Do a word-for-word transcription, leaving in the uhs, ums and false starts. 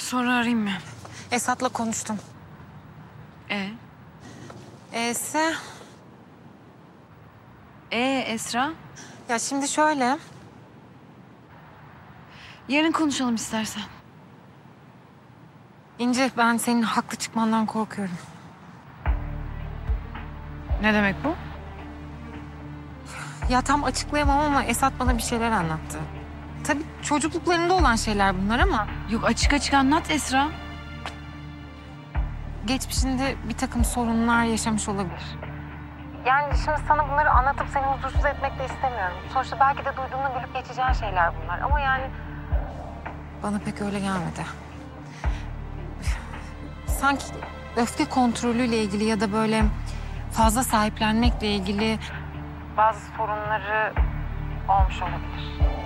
Sonra arayayım mı? Esat'la konuştum. E? E'si... E Esra? Ya şimdi şöyle... Yarın konuşalım istersen. İnce, ben senin haklı çıkmandan korkuyorum. Ne demek bu? Ya tam açıklayamam ama Esat bana bir şeyler anlattı. Tabii çocukluklarında olan şeyler bunlar ama... Yok, açık açık anlat Esra. geçmişinde bir takım sorunlar yaşamış olabilir. Yani şimdi sana bunları anlatıp seni huzursuz etmek de istemiyorum. Sonuçta belki de duyduğunda gülüp geçeceğin şeyler bunlar ama yani... Bana pek öyle gelmedi. Sanki öfke kontrolüyle ilgili ya da böyle fazla sahiplenmekle ilgili bazı sorunları olmuş olabilir.